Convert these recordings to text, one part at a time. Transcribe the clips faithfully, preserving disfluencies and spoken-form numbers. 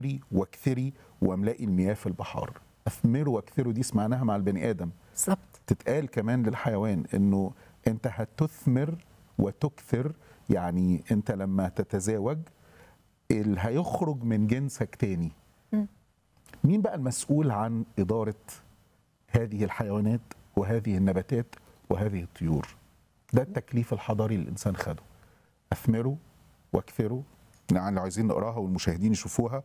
واكثري واملئي المياه في البحار. اثمروا واكثروا دي سمعناها مع البني ادم، بالظبط. تتقال كمان للحيوان انه انت هتثمر وتكثر. يعني انت لما تتزاوج اللي هيخرج من جنسك تاني. م. مين بقى المسؤول عن إدارة هذه الحيوانات وهذه النباتات وهذه الطيور؟ ده التكليف الحضاري اللي الإنسان خده. أثمروا واكثروا. يعني لو عايزين نقراها والمشاهدين يشوفوها،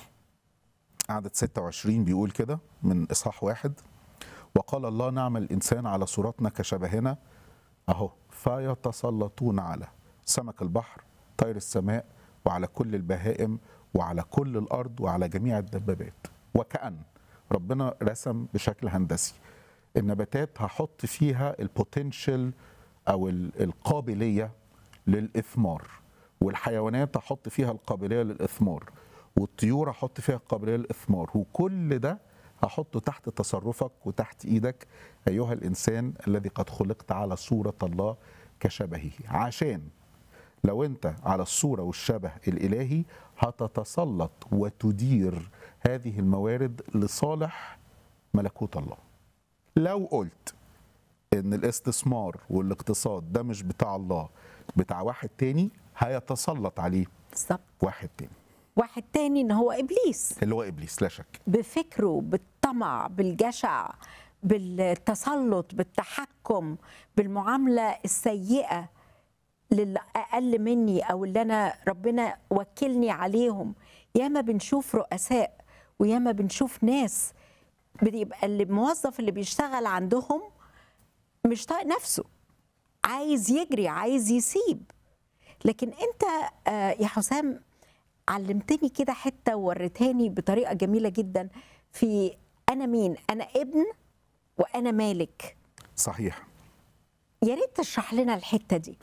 عدد ستة وعشرين بيقول كده من إصحاح واحد: وقال الله نعمل الإنسان على صورتنا كشبهنا أهو فيتسلطون على سمك البحر طير السماء وعلى كل البهائم وعلى كل الأرض وعلى جميع الدبابات. وكأن ربنا رسم بشكل هندسي النباتات هحط فيها البوتنشال أو القابلية للإثمار، والحيوانات هحط فيها القابلية للإثمار، والطيور هحط فيها القابلية للإثمار، وكل ده هحطه تحت تصرفك وتحت إيدك أيها الإنسان الذي قد خلقت على صورة الله كشبهه، عشان لو أنت على الصورة والشبه الإلهي هتتسلط وتدير هذه الموارد لصالح ملكوت الله. لو قلت إن الاستثمار والاقتصاد ده مش بتاع الله، بتاع واحد تاني، هيتسلط عليه بالظبط. واحد تاني واحد تاني ان هو ابليس، اللي هو إبليس لا شك. بفكره، بالطمع، بالجشع، بالتسلط، بالتحكم، بالمعامله السيئه للي اقل مني او اللي انا ربنا وكلني عليهم. ياما بنشوف رؤساء وياما بنشوف ناس بيبقى الموظف اللي بيشتغل عندهم مش طايق نفسه، عايز يجري، عايز يسيب. لكن انت آه يا حسام علمتني كده حته ووريتهاني بطريقه جميله جدا في انا مين، انا ابن وانا مالك. صحيح. يا ريت تشرح لنا الحته دي.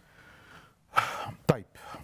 طيب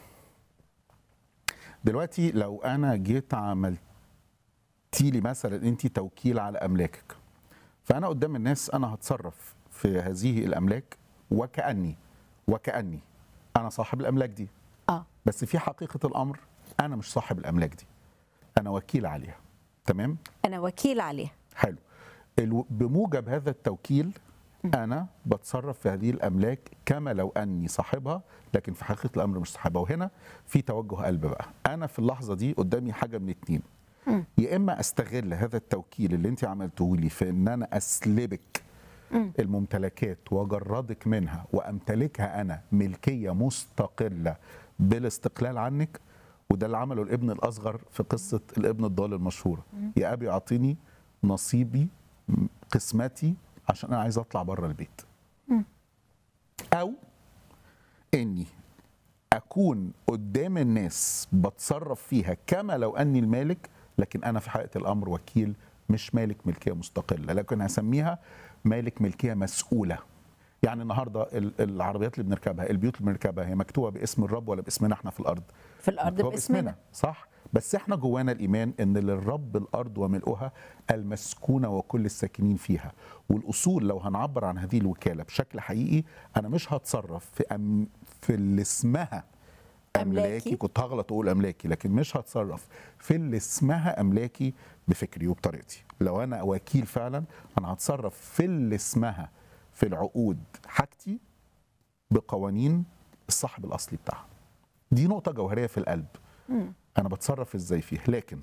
دلوقتي لو انا جيت عملت لي مثلا انت توكيل على املاكك، فانا قدام الناس انا هتصرف في هذه الاملاك وكاني وكاني انا صاحب الاملاك دي. اه بس في حقيقه الامر انا مش صاحب الاملاك دي، انا وكيل عليها. تمام، انا وكيل عليها. حلو. الو- بموجب هذا التوكيل انا بتصرف في هذه الاملاك كما لو اني صاحبها، لكن في حقيقه الامر مش صاحبها. وهنا في توجه قلب بقى. انا في اللحظه دي قدامي حاجه من اتنين: يا اما استغل هذا التوكيل اللي انت عملته لي في ان انا اسلبك الممتلكات واجردك منها وامتلكها انا ملكيه مستقله بالاستقلال عنك. وده اللي عمله الابن الاصغر في قصه الابن الضال المشهوره: يا ابي اعطيني نصيبي قسمتي عشان انا عايز اطلع بره البيت. او اني اكون قدام الناس بتصرف فيها كما لو اني المالك، لكن انا في حقيقه الامر وكيل، مش مالك ملكيه مستقله، لكن هسميها مالك ملكيه مسؤوله. يعني النهارده ال- العربيات اللي بنركبها، البيوت اللي بنركبها، هي مكتوبه باسم الرب ولا باسمنا احنا في الارض؟ في الارض مكتوبة باسمنا. صح. بس احنا جوانا الايمان ان للرب الارض وملؤها المسكونه وكل الساكنين فيها. والاصول لو هنعبر عن هذه الوكاله بشكل حقيقي، انا مش هتصرف في أم في اللي اسمها املاكي. أملاكي. كنت هغلط اقول املاكي، لكن مش هتصرف في اللي اسمها املاكي بفكري وبطريقتي. لو انا وكيل فعلا انا هتصرف في اللي اسمها في العقود حاجتي بقوانين الصاحب الاصلي بتاعها. دي نقطه جوهريه في القلب. انا بتصرف ازاي فيه. لكن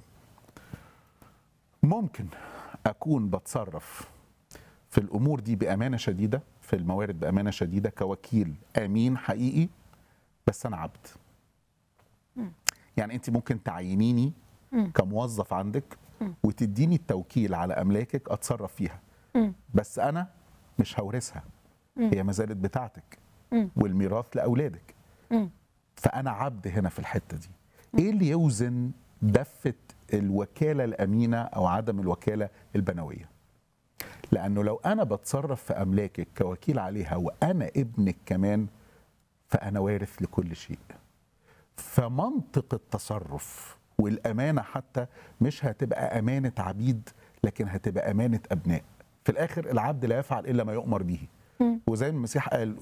ممكن اكون بتصرف في الامور دي بامانه شديده، في الموارد بامانه شديده كوكيل امين حقيقي، بس انا عبد. يعني انت ممكن تعينيني كموظف عندك وتديني التوكيل على املاكك اتصرف فيها، بس انا مش هورثها، هي ما زالت بتاعتك والميراث لاولادك. فانا عبد هنا في الحته دي. ايه اللي يوزن دفه الوكاله الامينه او عدم الوكاله البنويه؟ لانه لو انا بتصرف في املاكك كوكيل عليها وانا ابنك كمان، فانا وارث لكل شيء. فمنطق التصرف والامانه حتى مش هتبقى امانه عبيد، لكن هتبقى امانه ابناء. في الاخر العبد لا يفعل الا ما يؤمر به. وزي ما المسيح قال: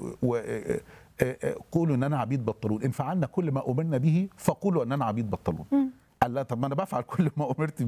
قولوا اننا عبيد بطلون، ان فعلنا كل ما امرنا به فقولوا اننا عبيد بطلون. قال لا طب ما انا بفعل كل ما امرت